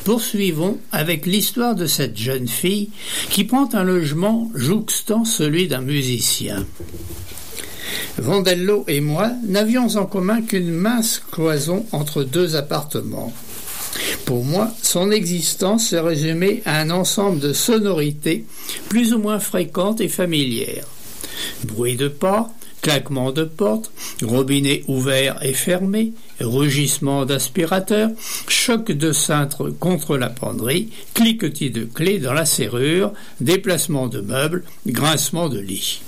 Poursuivons avec l'histoire de cette jeune fille qui prend un logement jouxtant celui d'un musicien. Vandello et moi n'avions en commun qu'une mince cloison entre deux appartements. Pour moi, son existence se résumait à un ensemble de sonorités plus ou moins fréquentes et familières. Bruit de pas, claquement de porte, robinet ouvert et fermé, rugissement d'aspirateur, choc de cintre contre la penderie, cliquetis de clés dans la serrure, déplacement de meubles, grincement de lit.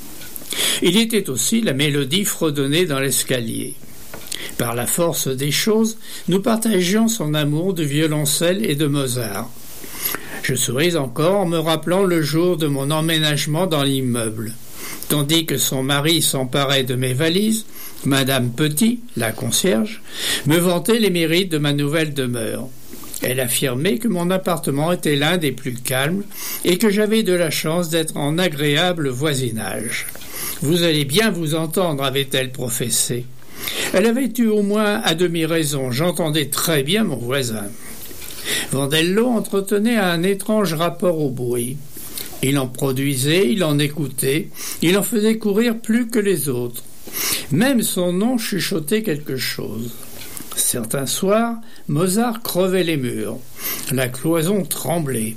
Il était aussi la mélodie fredonnée dans l'escalier. Par la force des choses, nous partagions son amour du violoncelle et de Mozart. Je souris encore en me rappelant le jour de mon emménagement dans l'immeuble. Tandis que son mari s'emparait de mes valises, Madame Petit, la concierge, me vantait les mérites de ma nouvelle demeure. Elle affirmait que mon appartement était l'un des plus calmes et que j'avais de la chance d'être en agréable voisinage. « Vous allez bien vous entendre », avait-elle professé. Elle avait eu au moins à demi raison, j'entendais très bien mon voisin. Vandello entretenait un étrange rapport au bruit. Il en produisait, il en écoutait, il en faisait courir plus que les autres. Même son nom chuchotait quelque chose. Certains soirs, Mozart crevait les murs. La cloison tremblait.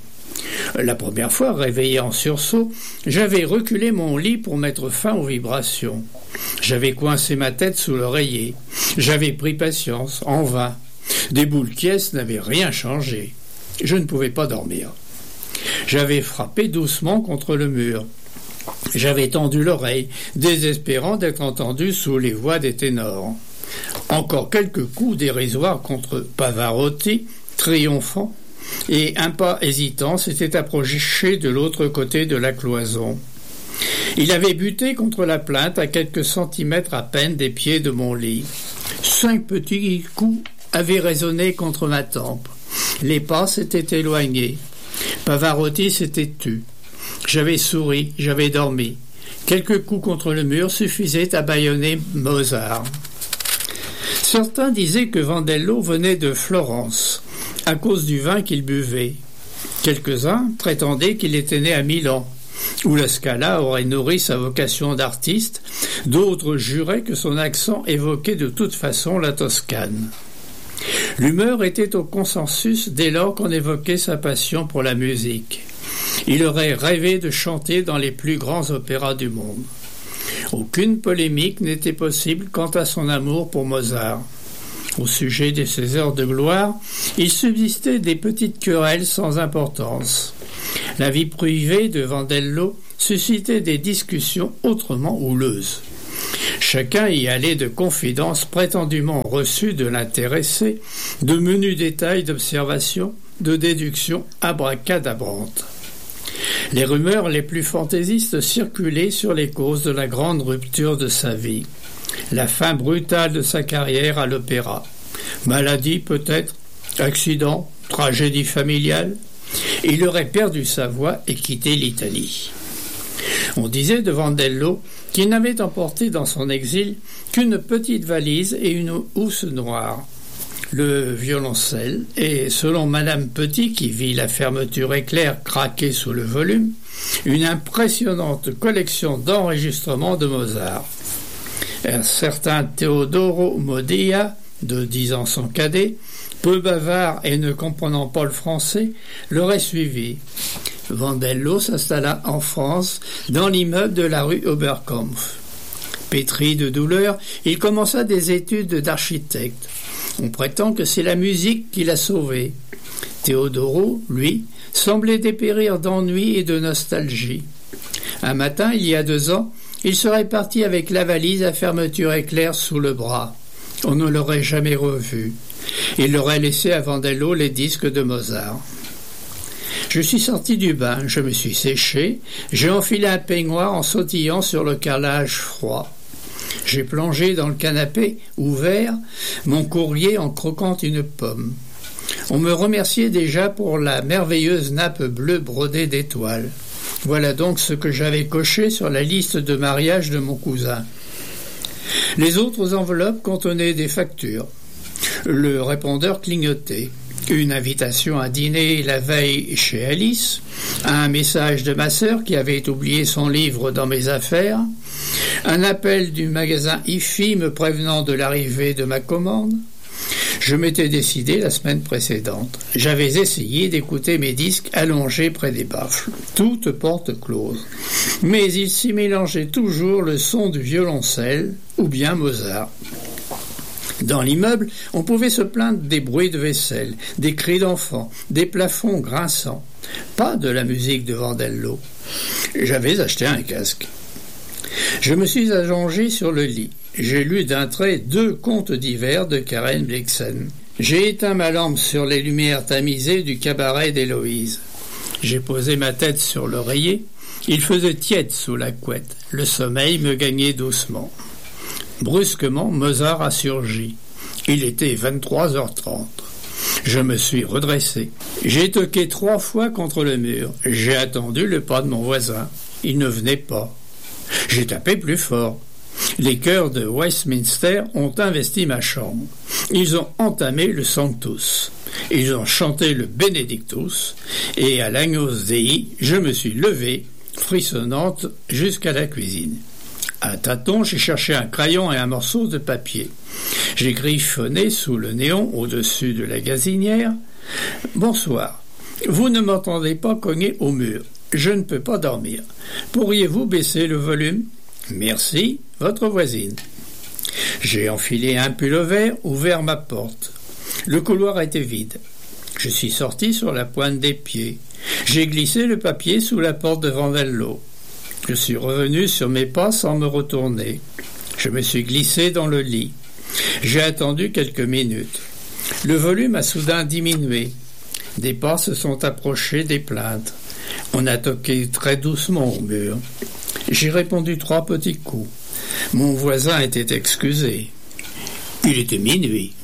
La première fois, réveillé en sursaut, j'avais reculé mon lit pour mettre fin aux vibrations. J'avais coincé ma tête sous l'oreiller. J'avais pris patience, en vain. Des boules quiesces n'avaient rien changé. Je ne pouvais pas dormir. J'avais frappé doucement contre le mur. J'avais tendu l'oreille, désespérant d'être entendu sous les voix des ténors. Encore quelques coups dérisoires contre Pavarotti, triomphant, et un pas hésitant s'était approché de l'autre côté de la cloison. Il avait buté contre la plinthe à quelques centimètres à peine des pieds de mon lit. 5 petits coups avaient résonné contre ma tempe. Les pas s'étaient éloignés. Pavarotti s'était tu. J'avais souri, j'avais dormi. Quelques coups contre le mur suffisaient à bâillonner Mozart. Certains disaient que Vandello venait de Florence, à cause du vin qu'il buvait. Quelques-uns prétendaient qu'il était né à Milan, où la Scala aurait nourri sa vocation d'artiste. D'autres juraient que son accent évoquait de toute façon la Toscane. L'humeur était au consensus dès lors qu'on évoquait sa passion pour la musique. Il aurait rêvé de chanter dans les plus grands opéras du monde. Aucune polémique n'était possible quant à son amour pour Mozart. Au sujet de ses heures de gloire, il subsistait des petites querelles sans importance. La vie privée de Vandello suscitait des discussions autrement houleuses. Chacun y allait de confidences prétendument reçues de l'intéressé, de menus détails d'observation, de déductions abracadabrantes. Les rumeurs les plus fantaisistes circulaient sur les causes de la grande rupture de sa vie. La fin brutale de sa carrière à l'opéra. Maladie peut-être, accident, tragédie familiale. Il aurait perdu sa voix et quitté l'Italie. On disait de Vandello qu'il n'avait emporté dans son exil qu'une petite valise et une housse noire. Le violoncelle et, selon Madame Petit, qui vit la fermeture éclair craquer sous le volume, une impressionnante collection d'enregistrements de Mozart. Un certain Teodoro Modia, de 10 ans son cadet, peu bavard et ne comprenant pas le français, l'aurait suivi. Vandello s'installa en France, dans l'immeuble de la rue Oberkampf. Pétri de douleur, il commença des études d'architecte. On prétend que c'est la musique qui l'a sauvé. Teodoro, lui, semblait dépérir d'ennui et de nostalgie. Un matin, il y a 2 ans, il serait parti avec la valise à fermeture éclair sous le bras. On ne l'aurait jamais revu. Il aurait laissé à Vandello les disques de Mozart. Je suis sorti du bain, je me suis séché, j'ai enfilé un peignoir en sautillant sur le carrelage froid. J'ai plongé dans le canapé, ouvert, mon courrier en croquant une pomme. On me remerciait déjà pour la merveilleuse nappe bleue brodée d'étoiles. Voilà donc ce que j'avais coché sur la liste de mariage de mon cousin. Les autres enveloppes contenaient des factures. Le répondeur clignotait. Une invitation à dîner la veille chez Alice, un message de ma sœur qui avait oublié son livre dans mes affaires, un appel du magasin IFI me prévenant de l'arrivée de ma commande. Je m'étais décidé la semaine précédente. J'avais essayé d'écouter mes disques allongés près des baffles, toutes portes closes. Mais il s'y mélangeait toujours le son du violoncelle ou bien Mozart. Dans l'immeuble, on pouvait se plaindre des bruits de vaisselle, des cris d'enfants, des plafonds grinçants. Pas de la musique de Vandello. J'avais acheté un casque. Je me suis allongé sur le lit. J'ai lu d'un trait 2 contes d'hiver de Karen Blixen. J'ai éteint ma lampe sur les lumières tamisées du cabaret d'Héloïse. J'ai posé ma tête sur l'oreiller. Il faisait tiède sous la couette. Le sommeil me gagnait doucement. Brusquement, Mozart a surgi. Il était 23h30. Je me suis redressé. J'ai toqué 3 fois contre le mur. J'ai attendu le pas de mon voisin. Il ne venait pas. J'ai tapé plus fort. Les chœurs de Westminster ont investi ma chambre. Ils ont entamé le Sanctus. Ils ont chanté le Benedictus. Et à l'Agnus Dei, je me suis levé, frissonnante, jusqu'à la cuisine. À tâtons, j'ai cherché un crayon et un morceau de papier. J'ai griffonné sous le néon au-dessus de la gazinière. « Bonsoir. Vous ne m'entendez pas cogner au mur. Je ne peux pas dormir. Pourriez-vous baisser le volume ? Merci, votre voisine. » J'ai enfilé un pullover, ouvert ma porte. Le couloir était vide. Je suis sorti sur la pointe des pieds. J'ai glissé le papier sous la porte de Vandello. Je suis revenu sur mes pas sans me retourner. Je me suis glissé dans le lit. J'ai attendu quelques minutes. Le volume a soudain diminué. Des pas se sont approchés des plaintes. On a toqué très doucement au mur. J'ai répondu 3 petits coups. Mon voisin était excusé. Il était minuit.